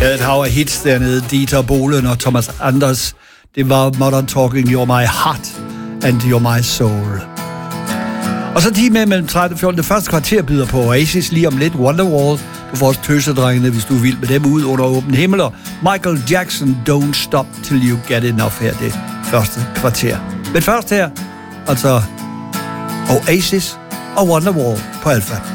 Et hav af hits dernede, Dieter Bohlen og Thomas Anders. Det var Modern Talking, You're My Heart and You're My Soul. Og så 10 med mellem 13 og 14. Det første kvarter byder på Oasis, lige om lidt Wonderwall. Du får også tøsedrengene, hvis du vil med dem ud under åben himmel. Og Michael Jackson, Don't Stop Till You Get Enough her, det første kvarter. Men først her, altså Oasis og Wonderwall på Alpha.